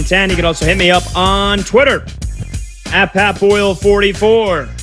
10. You can also hit me up on Twitter at PatBoyle44.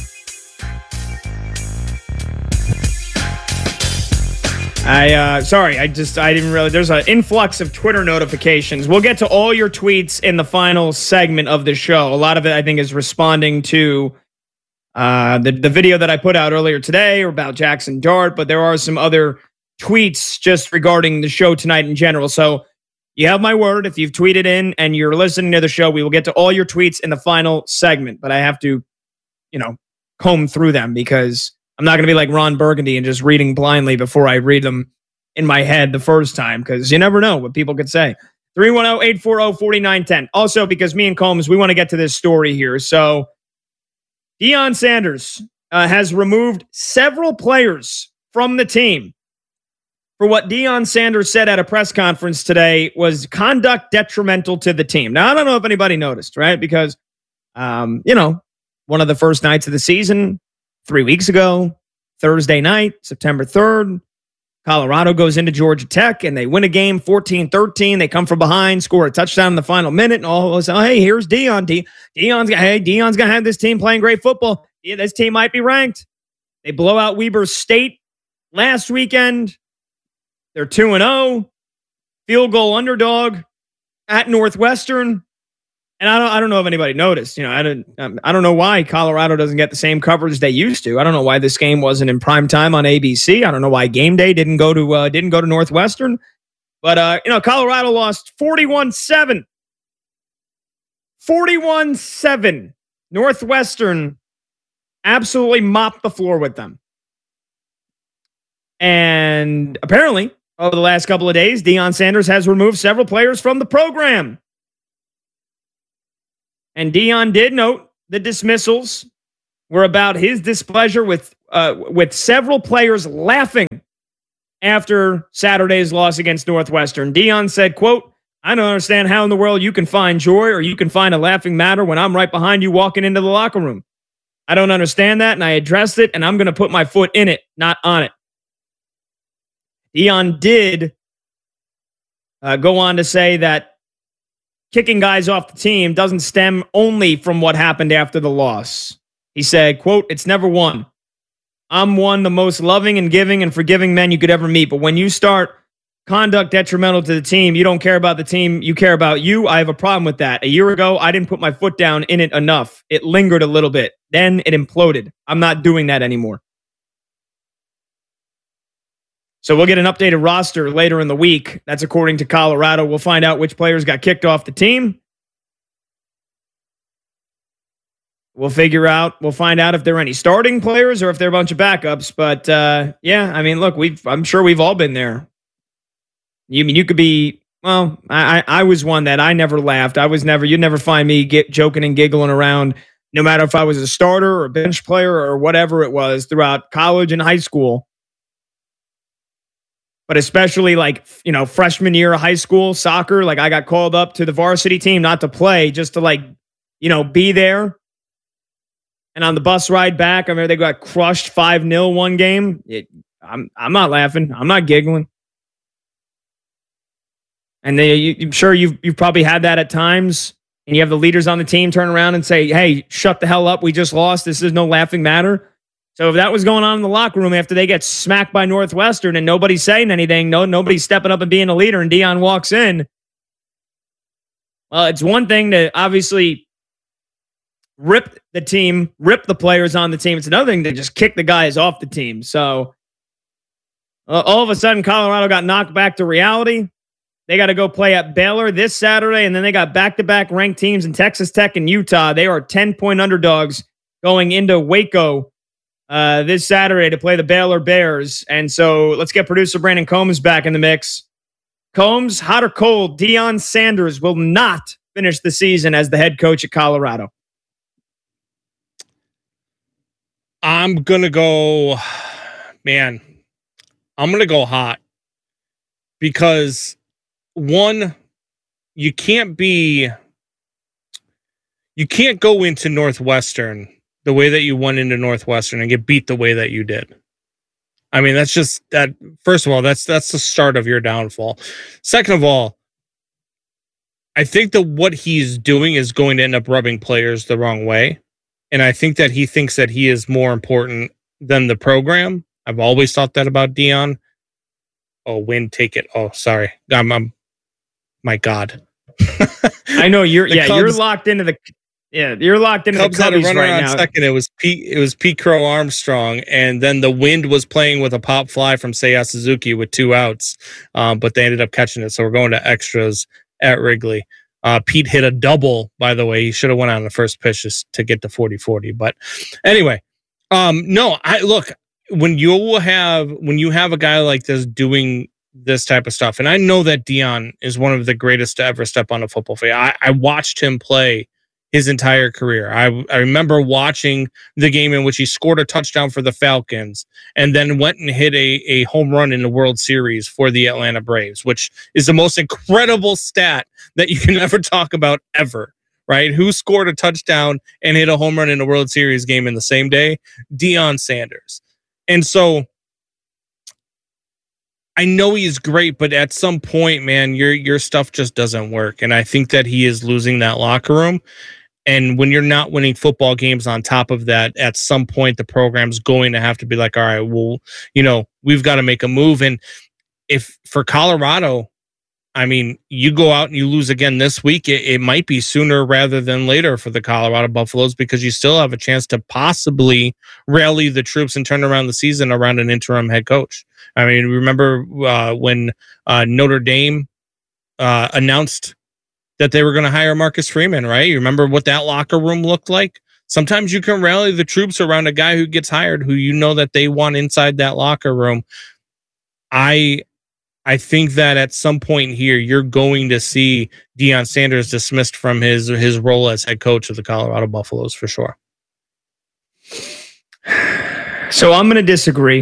I didn't realize there's an influx of Twitter notifications. We'll get to all your tweets in the final segment of the show. A lot of it, I think, is responding to the video that I put out earlier today about Jackson Dart, but there are some other tweets just regarding the show tonight in general. So you have my word. If you've tweeted in and you're listening to the show, we will get to all your tweets in the final segment, but I have to, comb through them because I'm not going to be like Ron Burgundy and just reading blindly before I read them in my head the first time, because you never know what people could say. 310-840-4910. Also, because me and Combs, we want to get to this story here. So Deion Sanders has removed several players from the team for what Deion Sanders said at a press conference today was conduct detrimental to the team. Now, I don't know if anybody noticed, right? Because, one of the first nights of the season, 3 weeks ago, Thursday night, September 3rd, Colorado goes into Georgia Tech and they win a game 14-13. They come from behind, score a touchdown in the final minute, and all of a sudden, hey, here's Deion. Deion's going to have this team playing great football. Yeah, this team might be ranked. They blow out Weber State last weekend. They're 2-0, field goal underdog at Northwestern. And I don't know if anybody noticed. I don't know why Colorado doesn't get the same coverage they used to. I don't know why this game wasn't in prime time on ABC. I don't know why Game Day didn't go to Northwestern. But Colorado lost 41-7. 41-7. Northwestern absolutely mopped the floor with them. And apparently, over the last couple of days, Deion Sanders has removed several players from the program. And Deion did note the dismissals were about his displeasure with several players laughing after Saturday's loss against Northwestern. Deion said, quote, "I don't understand how in the world you can find joy or you can find a laughing matter when I'm right behind you walking into the locker room. I don't understand that, and I addressed it, and I'm going to put my foot in it, not on it." Deion did go on to say that kicking guys off the team doesn't stem only from what happened after the loss. He said, quote, "It's never one. I'm one of the most loving and giving and forgiving men you could ever meet. But when you start conduct detrimental to the team, you don't care about the team, you care about you. I have a problem with that. A year ago, I didn't put my foot down in it enough. It lingered a little bit. Then it imploded. I'm not doing that anymore." So we'll get an updated roster later in the week. That's according to Colorado. We'll find out which players got kicked off the team. We'll find out if there are any starting players or if they're a bunch of backups. But look, I'm sure we've all been there. You could be, I was one that I never laughed. You'd never find me joking and giggling around, no matter if I was a starter or a bench player or whatever it was throughout college and high school. But especially freshman year of high school soccer, I got called up to the varsity team, not to play, just to be there. And on the bus ride back, I remember they got crushed 5-0 one game. I'm not laughing. I'm not giggling. And I'm sure you've probably had that at times. And you have the leaders on the team turn around and say, "Hey, shut the hell up. We just lost. This is no laughing matter." So if that was going on in the locker room after they get smacked by Northwestern and nobody's saying anything, nobody's stepping up and being a leader, and Deion walks in, well, it's one thing to obviously rip the players on the team. It's another thing to just kick the guys off the team. So all of a sudden, Colorado got knocked back to reality. They got to go play at Baylor this Saturday, and then they got back-to-back ranked teams in Texas Tech and Utah. They are 10-point underdogs going into Waco this Saturday to play the Baylor Bears. And so let's get producer Brandon Combs back in the mix. Combs, hot or cold, Deion Sanders will not finish the season as the head coach at Colorado. I'm going to go hot because, one, you can't go into Northwestern the way that you went into Northwestern and get beat the way that you did. I mean, that's just that. First of all, that's the start of your downfall. Second of all, I think that what he's doing is going to end up rubbing players the wrong way. And I think that he thinks that he is more important than the program. I've always thought that about Deion. Oh, win, take it. Oh, sorry. My God. I know you're locked into the Cubs had a Cubbies runner right on now. second. It was Pete Crow Armstrong, and then the Wind was playing with a pop fly from Seiya Suzuki with 2 outs, but they ended up catching it. So we're going to extras at Wrigley. Pete hit a double, by the way. He should have went on the first pitch to get to 40-40. But anyway, look, when you have a guy like this doing this type of stuff, and I know that Deion is one of the greatest to ever step on a football field. I watched him play his entire career. I remember watching the game in which he scored a touchdown for the Falcons and then went and hit a home run in the World Series for the Atlanta Braves, which is the most incredible stat that you can ever talk about ever, right? Who scored a touchdown and hit a home run in a World Series game in the same day? Deion Sanders. And so I know he's great, but at some point, man, your stuff just doesn't work. And I think that he is losing that locker room. And when you're not winning football games on top of that, at some point, the program's going to have to be like, all right, well, we've got to make a move. And if for Colorado, I mean, you go out and you lose again this week, it might be sooner rather than later for the Colorado Buffaloes, because you still have a chance to possibly rally the troops and turn around the season around an interim head coach. I mean, remember when Notre Dame announced that they were going to hire Marcus Freeman, right? You remember what that locker room looked like? Sometimes you can rally the troops around a guy who gets hired, who you know that they want inside that locker room. I think that at some point here, you're going to see Deion Sanders dismissed from his role as head coach of the Colorado Buffaloes for sure. So I'm going to disagree.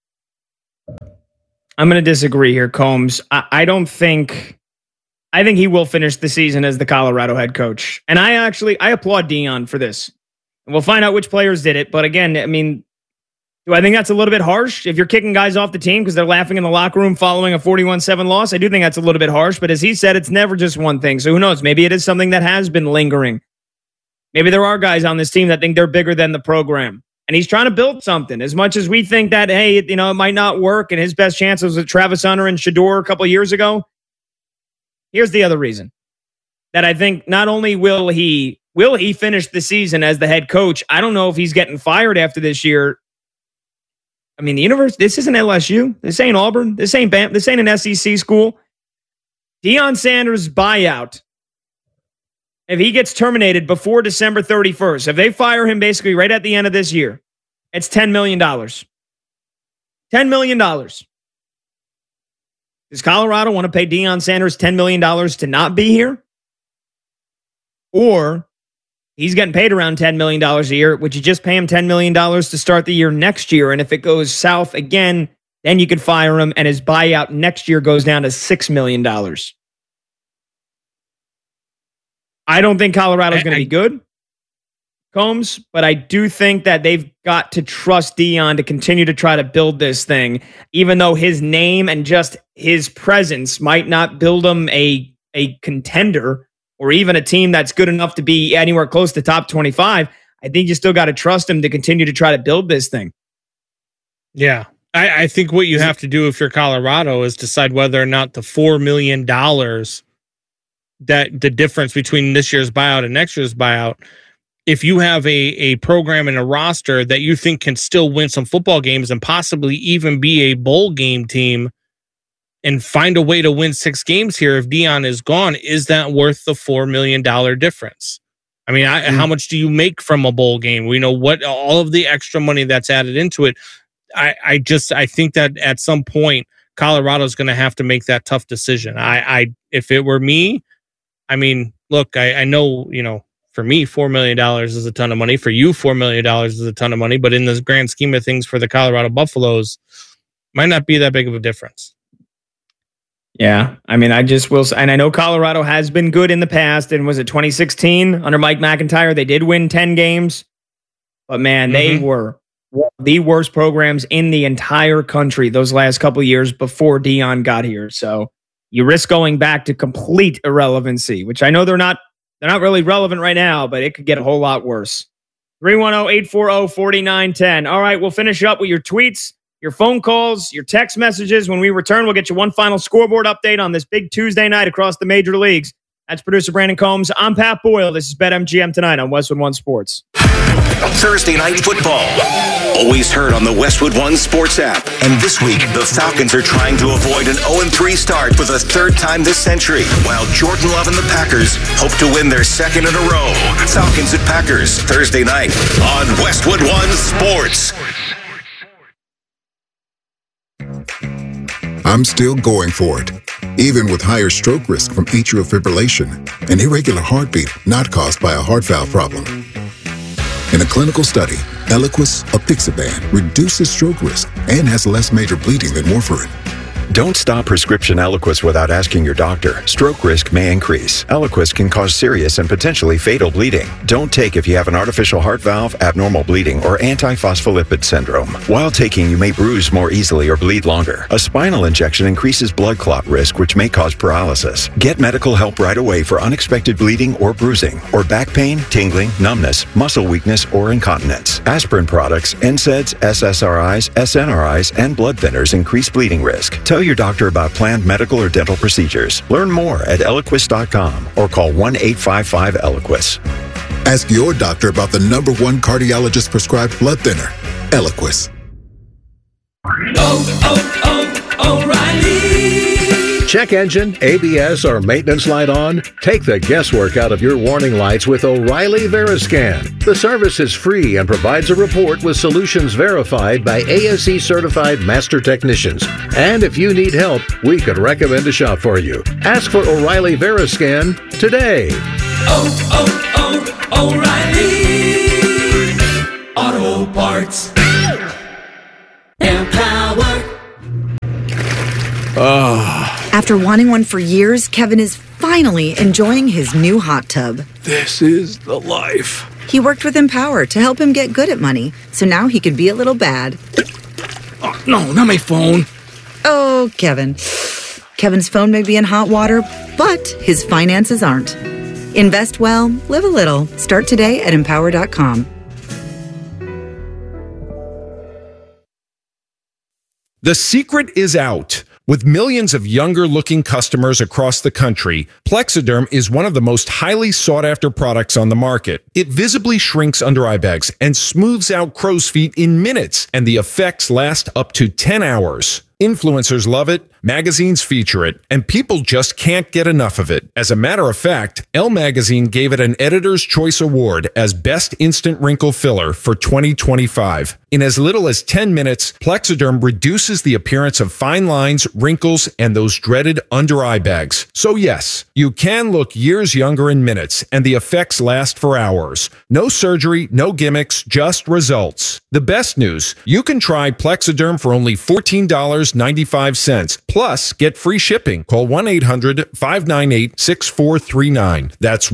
Here, Combs. I think he will finish the season as the Colorado head coach. And I applaud Deion for this. And we'll find out which players did it. But again, I mean, do I think that's a little bit harsh? If you're kicking guys off the team because they're laughing in the locker room following a 41-7 loss, I do think that's a little bit harsh. But as he said, it's never just one thing. So who knows? Maybe it is something that has been lingering. Maybe there are guys on this team that think they're bigger than the program. And he's trying to build something. As much as we think that, hey, it might not work, and his best chance was with Travis Hunter and Shador a couple of years ago. Here's the other reason that I think not only will he finish the season as the head coach, I don't know if he's getting fired after this year. I mean, this isn't LSU. This ain't Auburn. This ain't Bam. This ain't an SEC school. Deion Sanders' buyout, if he gets terminated before December 31st, if they fire him basically right at the end of this year, it's $10 million. $10 million. Does Colorado want to pay Deion Sanders $10 million to not be here? Or he's getting paid around $10 million a year. Would you just pay him $10 million to start the year next year? And if it goes south again, then you could fire him and his buyout next year goes down to $6 million. I don't think Colorado's going to be good, Combs, but I do think that they've got to trust Deion to continue to try to build this thing, even though his name and just his presence might not build him a contender or even a team that's good enough to be anywhere close to top 25. I think you still got to trust him to continue to try to build this thing. Yeah. I think what you have to do if you're Colorado is decide whether or not the $4 million that the difference between this year's buyout and next year's buyout, if you have a program and a roster that you think can still win some football games and possibly even be a bowl game team and find a way to win 6 games here, if Deion is gone, is that worth the $4 million difference? I mean, how much do you make from a bowl game? We know what all of the extra money that's added into it. I think that at some point, Colorado's going to have to make that tough decision. If it were me, I mean, look, I know, for me, $4 million is a ton of money. For you, $4 million is a ton of money. But in the grand scheme of things for the Colorado Buffaloes, might not be that big of a difference. Yeah, I mean, I just will, and I know Colorado has been good in the past. And was it 2016 under Mike McIntyre? They did win 10 games, but man, they were one of the worst programs in the entire country those last couple of years before Deion got here. So you risk going back to complete irrelevancy, which I know they're not really relevant right now, but it could get a whole lot worse. 310-840-4910. All right, we'll finish up with your tweets, your phone calls, your text messages. When we return, we'll get you one final scoreboard update on this big Tuesday night across the major leagues. That's producer Brandon Combs. I'm Pat Boyle. This is BetMGM Tonight on Westwood One Sports. Thursday Night Football. Always heard on the Westwood One Sports app. And this week, the Falcons are trying to avoid an 0-3 start for the third time this century, while Jordan Love and the Packers hope to win their second in a row. Falcons at Packers, Thursday night on Westwood One Sports. I'm still going for it, even with higher stroke risk from atrial fibrillation, an irregular heartbeat not caused by a heart valve problem. In a clinical study, Eliquis apixaban reduces stroke risk and has less major bleeding than warfarin. Don't stop prescription Eliquis without asking your doctor. Stroke risk may increase. Eliquis can cause serious and potentially fatal bleeding. Don't take if you have an artificial heart valve, abnormal bleeding, or antiphospholipid syndrome. While taking, you may bruise more easily or bleed longer. A spinal injection increases blood clot risk, which may cause paralysis. Get medical help right away for unexpected bleeding or bruising, or back pain, tingling, numbness, muscle weakness, or incontinence. Aspirin products, NSAIDs, SSRIs, SNRIs, and blood thinners increase bleeding risk. Tell your doctor about planned medical or dental procedures. Learn more at Eliquis.com or call 1-855-ELIQUIS. Ask your doctor about the #1 cardiologist prescribed blood thinner, Eliquis. O'Reilly. Check engine, ABS, or maintenance light on? Take the guesswork out of your warning lights with O'Reilly Veriscan. The service is free and provides a report with solutions verified by ASE-certified master technicians. And if you need help, we could recommend a shop for you. Ask for O'Reilly Veriscan today. O'Reilly Auto Parts. Empower. After wanting one for years, Kevin is finally enjoying his new hot tub. This is the life. He worked with Empower to help him get good at money, so now he can be a little bad. Oh, no, not my phone. Oh, Kevin. Kevin's phone may be in hot water, but his finances aren't. Invest well, live a little. Start today at Empower.com. The secret is out. With millions of younger-looking customers across the country, Plexiderm is one of the most highly sought-after products on the market. It visibly shrinks under-eye bags and smooths out crow's feet in minutes, and the effects last up to 10 hours. Influencers love it, magazines feature it, and people just can't get enough of it. As a matter of fact, Elle Magazine gave it an Editor's Choice Award as Best Instant Wrinkle Filler for 2025. In as little as 10 minutes, Plexiderm reduces the appearance of fine lines, wrinkles, and those dreaded under-eye bags. So yes, you can look years younger in minutes, and the effects last for hours. No surgery, no gimmicks, just results. The best news, you can try Plexiderm for only $14.95. Plus, get free shipping. Call 1-800-598-6439. That's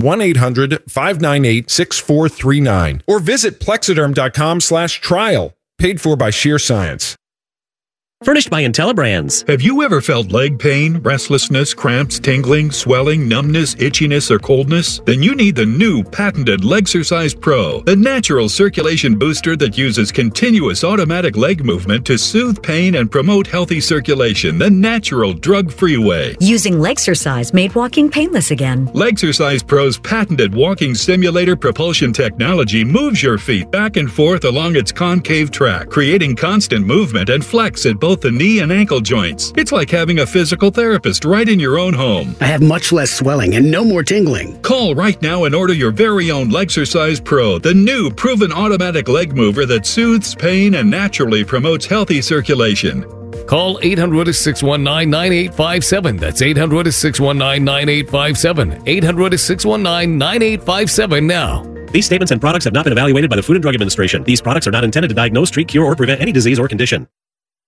1-800-598-6439. Or visit Plexiderm.com/trial. Paid for by Sheer Science. Furnished by IntelliBrands. Have you ever felt leg pain, restlessness, cramps, tingling, swelling, numbness, itchiness, or coldness? Then you need the new patented Legsercise Pro, the natural circulation booster that uses continuous automatic leg movement to soothe pain and promote healthy circulation the natural, drug-free way. Using Legsercise made walking painless again. Legsercise Pro's patented walking simulator propulsion technology moves your feet back and forth along its concave track, creating constant movement and flex at both the knee and ankle joints. It's like having a physical therapist right in your own home. I have much less swelling and no more tingling. Call right now and order your very own Legsercise Pro, the new proven automatic leg mover that soothes pain and naturally promotes healthy circulation. Call 800-619-9857. That's 800-619-9857. 800-619-9857 now. These statements and products have not been evaluated by the Food and Drug Administration. These products are not intended to diagnose, treat, cure, or prevent any disease or condition.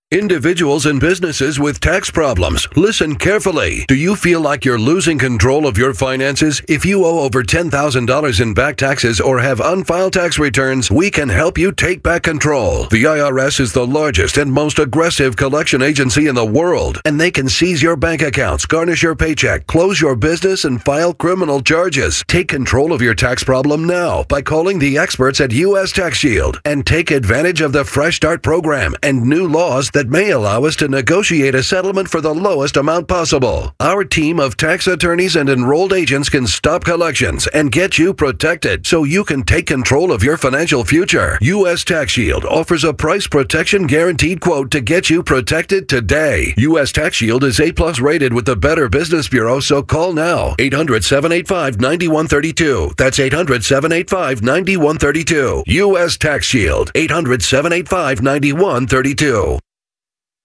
Individuals and businesses with tax problems, listen carefully. Do you feel like you're losing control of your finances? If you owe over $10,000 in back taxes or have unfiled tax returns, we can help you take back control. The IRS is the largest and most aggressive collection agency in the world, and they can seize your bank accounts, garnish your paycheck, close your business, and file criminal charges. Take control of your tax problem now by calling the experts at U.S. Tax Shield and take advantage of the Fresh Start program and new laws that may allow us to negotiate a settlement for the lowest amount possible. Our team of tax attorneys and enrolled agents can stop collections and get you protected so you can take control of your financial future. U.S. Tax Shield offers a price protection guaranteed quote to get you protected today. U.S. Tax Shield is A+ rated with the Better Business Bureau, so call now. 800-785-9132. That's 800-785-9132. U.S. Tax Shield. 800-785-9132.